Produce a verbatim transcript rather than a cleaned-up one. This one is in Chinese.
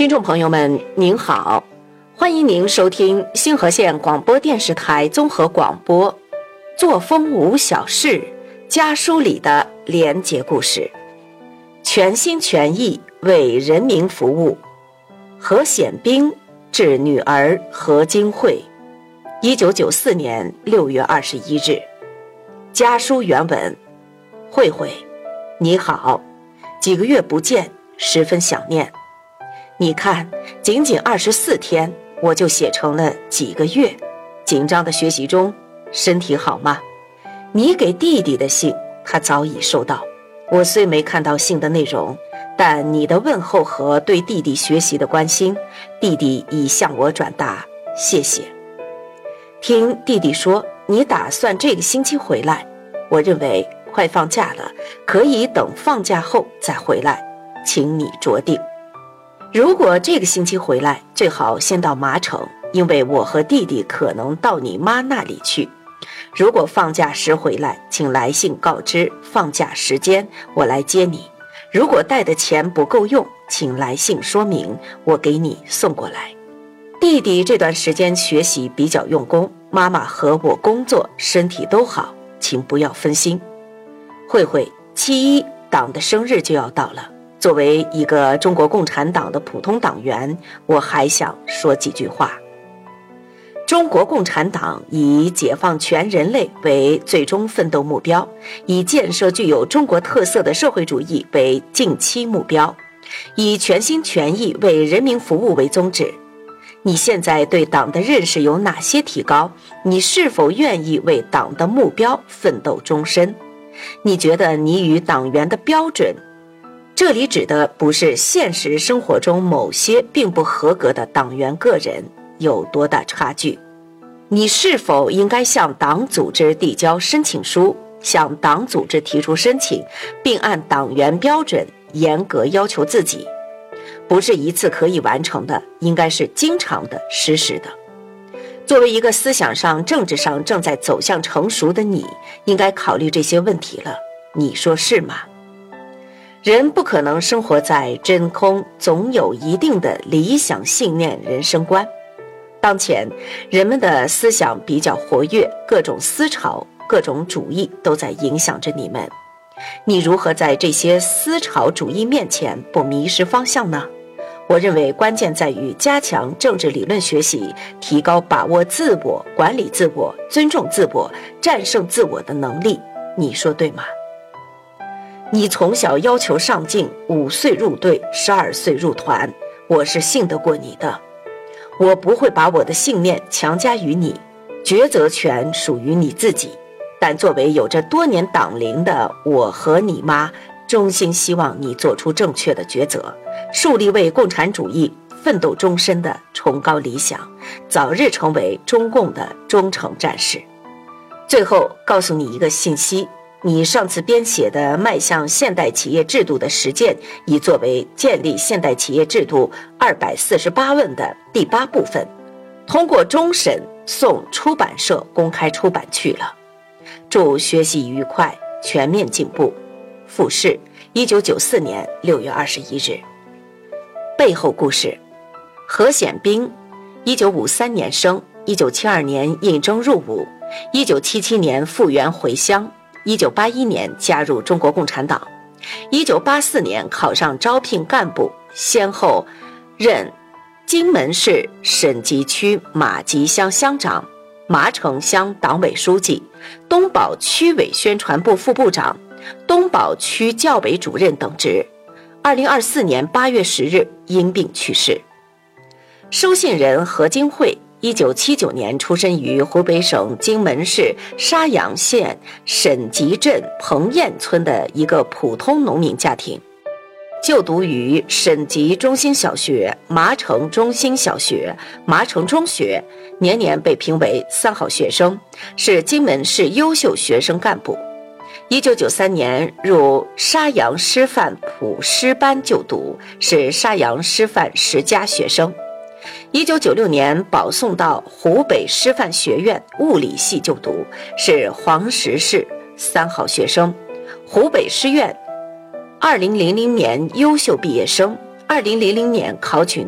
听众朋友们您好，欢迎您收听星河县广播电视台综合广播作风无小事家书里的连结故事，全心全意为人民服务。何显彬致女儿何金慧，一九九四年六月二十一日。家书原文：慧慧，你好，几个月不见，十分想念。你看，仅仅二十四天，我就写成了几个月。紧张的学习中，身体好吗？你给弟弟的信，他早已收到。我虽没看到信的内容，但你的问候和对弟弟学习的关心，弟弟已向我转达，谢谢。听弟弟说，你打算这个星期回来，我认为快放假了，可以等放假后再回来，请你酌定。如果这个星期回来，最好先到麻城，因为我和弟弟可能到你妈那里去。如果放假时回来，请来信告知放假时间，我来接你。如果带的钱不够用，请来信说明，我给你送过来。弟弟这段时间学习比较用功，妈妈和我工作身体都好，请不要分心。慧慧，七一党的生日就要到了，作为一个中国共产党的普通党员，我还想说几句话。中国共产党以解放全人类为最终奋斗目标，以建设具有中国特色的社会主义为近期目标，以全心全意为人民服务为宗旨。你现在对党的认识有哪些提高？你是否愿意为党的目标奋斗终身？你觉得你与党员的标准，这里指的不是现实生活中某些并不合格的党员个人，有多大差距？你是否应该向党组织递交申请书，向党组织提出申请，并按党员标准严格要求自己？不是一次可以完成的，应该是经常的、实时的。作为一个思想上、政治上正在走向成熟的你，应该考虑这些问题了。你说是吗？人不可能生活在真空，总有一定的理想信念、人生观。当前人们的思想比较活跃，各种思潮、各种主义都在影响着你们。你如何在这些思潮主义面前不迷失方向呢？我认为关键在于加强政治理论学习，提高把握自我、管理自我、尊重自我、战胜自我的能力。你说对吗？你从小要求上进，五岁入队，十二岁入团，我是信得过你的。我不会把我的信念强加于你，抉择权属于你自己。但作为有着多年党龄的我和你妈，衷心希望你做出正确的抉择，树立为共产主义奋斗终身的崇高理想，早日成为中共的忠诚战士。最后告诉你一个信息，你上次编写的迈向现代企业制度的实践，已作为建立现代企业制度二百四十八问的第八部分，通过终审送出版社公开出版去了。祝学习愉快，全面进步。复试，一九九四年六月二十一日。背后故事：何显彬，一九五三年生，一九七二年应征入伍，一九七七年复员回乡，一九八一年加入中国共产党，一九八四年考上招聘干部，先后任荆门市审集区马集乡乡长、麻城乡党委书记、东宝区委宣传部副部长、东宝区教委主任等职。二零二四年八月十日因病去世。收信人何金慧，一九七九年出生于湖北省荆门市沙洋县沈集镇彭堰村的一个普通农民家庭，就读于沈集中心小学、麻城中心小学、麻城中学，年年被评为三好学生，是荆门市优秀学生干部。一九九三年入沙洋师范普师班就读，是沙洋师范十佳学生。一九九六年保送到湖北师范学院物理系就读，是黄石市三好学生。湖北师院二零零零年优秀毕业生，二零零零年考取